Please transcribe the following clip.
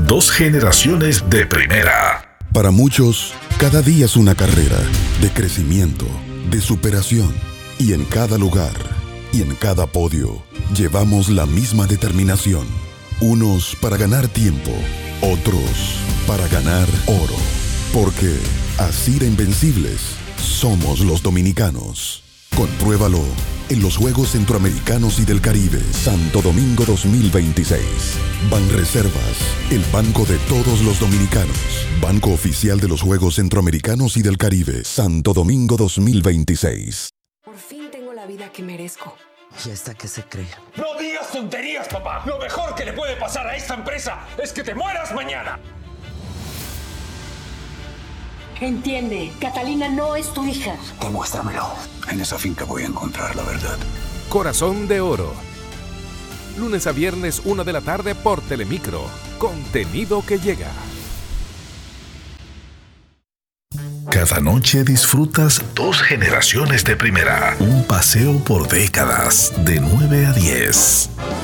Dos generaciones de primera. Para muchos, cada día es una carrera de crecimiento, de superación. Y en cada lugar, y en cada podio, llevamos la misma determinación. Unos para ganar tiempo, otros para ganar oro. Porque, así de invencibles, somos los dominicanos. Compruébalo en los Juegos Centroamericanos y del Caribe, Santo Domingo 2026. Banreservas, el banco de todos los dominicanos. Banco oficial de los Juegos Centroamericanos y del Caribe, Santo Domingo 2026. Por fin tengo la vida que merezco. ¿Y esta qué se cree? ¡No digas tonterías, papá! Lo mejor que le puede pasar a esta empresa es que te mueras mañana. Entiende, Catalina no es tu hija. Demuéstramelo. En esa finca voy a encontrar la verdad. Corazón de Oro. Lunes a viernes, 1 de la tarde por Telemicro. Contenido que llega. Cada noche disfrutas dos generaciones de primera. Un paseo por décadas, de 9 a 10.